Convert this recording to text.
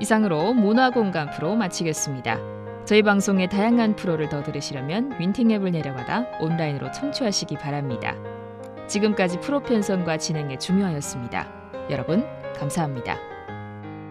이상으로 문화공감 프로 마치겠습니다. 저희 방송의 다양한 프로를 더 들으시려면 윈팅 앱을 내려받아 온라인으로 청취하시기 바랍니다. 지금까지 프로 편성과 진행의 주미화였습니다. 여러분 감사합니다.